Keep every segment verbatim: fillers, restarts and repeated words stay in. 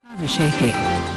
विषय है।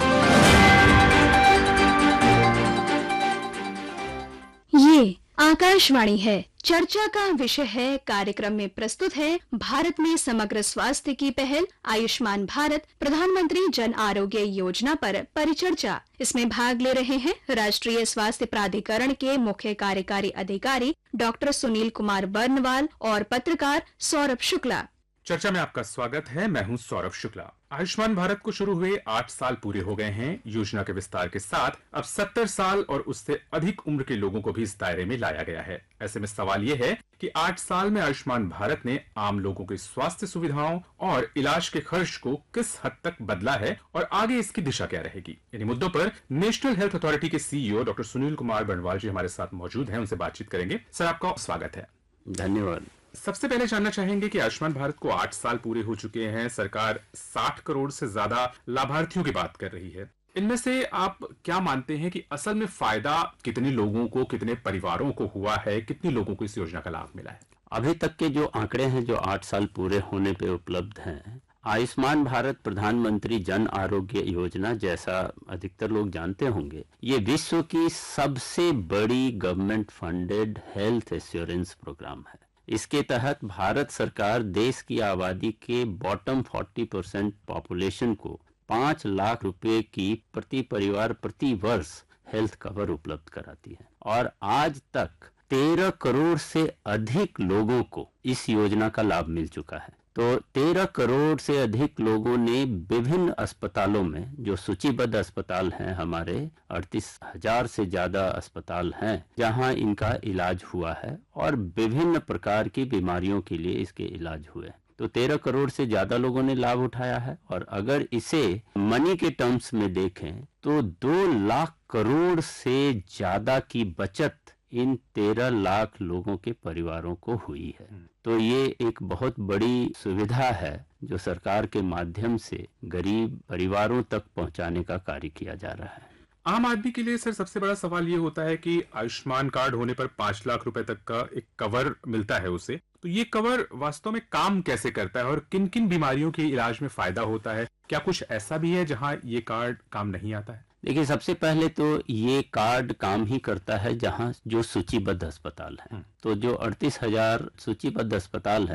ये आकाशवाणी है। चर्चा का विषय है। कार्यक्रम में प्रस्तुत है भारत में समग्र स्वास्थ्य की पहल आयुष्मान भारत प्रधानमंत्री जन आरोग्य योजना पर परिचर्चा। इसमें भाग ले रहे हैं राष्ट्रीय स्वास्थ्य प्राधिकरण के मुख्य कार्यकारी अधिकारी डॉक्टर सुनील कुमार बर्नवाल और पत्रकार सौरभ शुक्ला। चर्चा में आपका स्वागत है। मैं हूं सौरभ शुक्ला। आयुष्मान भारत को शुरू हुए आठ साल पूरे हो गए हैं। योजना के विस्तार के साथ अब सत्तर साल और उससे अधिक उम्र के लोगों को भी इस दायरे में लाया गया है। ऐसे में सवाल ये है कि आठ साल में आयुष्मान भारत ने आम लोगों की स्वास्थ्य सुविधाओं और इलाज के खर्च को किस हद तक बदला है और आगे इसकी दिशा क्या रहेगी। इन्हीं मुद्दों पर नेशनल हेल्थ अथॉरिटी के सीईओ डॉक्टर सुनील कुमार बर्नवाल जी हमारे साथ मौजूद हैं। उनसे बातचीत करेंगे। सर, आपका स्वागत है। धन्यवाद। सबसे पहले जानना चाहेंगे कि आयुष्मान भारत को आठ साल पूरे हो चुके हैं। सरकार साठ करोड़ से ज्यादा लाभार्थियों की बात कर रही है। इनमें से आप क्या मानते हैं कि असल में फायदा कितने लोगों को, कितने परिवारों को हुआ है, कितने लोगों को इस योजना का लाभ मिला है? अभी तक के जो आंकड़े हैं जो आठ साल पूरे होने पे उपलब्ध हैं, आयुष्मान भारत प्रधानमंत्री जन आरोग्य योजना, जैसा अधिकतर लोग जानते होंगे, ये विश्व की सबसे बड़ी government funded health assurance programme है। इसके तहत भारत सरकार देश की आबादी के बॉटम चालीस परसेंट पॉपुलेशन को पाँच लाख रुपए की प्रति परिवार प्रति वर्ष हेल्थ कवर उपलब्ध कराती है और आज तक तेरह करोड़ से अधिक लोगों को इस योजना का लाभ मिल चुका है। तो तेरह करोड़ से अधिक लोगों ने विभिन्न अस्पतालों में, जो सूचीबद्ध अस्पताल हैं हमारे अड़तीस हजार से ज्यादा अस्पताल हैं जहां इनका इलाज हुआ है और विभिन्न प्रकार की बीमारियों के लिए इसके इलाज हुए। तो तेरह करोड़ से ज्यादा लोगों ने लाभ उठाया है और अगर इसे मनी के टर्म्स में देखें तो दो लाख करोड़ से ज्यादा की बचत इन तेरह लाख लोगों के परिवारों को हुई है। तो ये एक बहुत बड़ी सुविधा है जो सरकार के माध्यम से गरीब परिवारों तक पहुंचाने का कार्य किया जा रहा है। आम आदमी के लिए सर सबसे बड़ा सवाल ये होता है कि आयुष्मान कार्ड होने पर पांच लाख रुपए तक का एक कवर मिलता है उसे, तो ये कवर वास्तव में काम कैसे करता है और किन किन बीमारियों के इलाज में फायदा होता है? क्या कुछ ऐसा भी है जहां ये कार्ड काम नहीं आता है? देखिए, सबसे पहले तो ये कार्ड काम ही करता है जहां जो सूचीबद्ध अस्पताल हैं। तो जो अड़तीस हजार सूचीबद्ध अस्पताल हैं